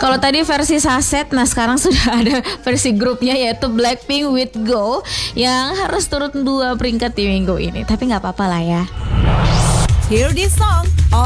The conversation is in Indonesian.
Kalau tadi versi saset, nah sekarang sudah ada versi grupnya yaitu Blackpink with Go yang harus turun 2 peringkat di minggu ini. Tapi nggak apa-apa lah ya. Hear this song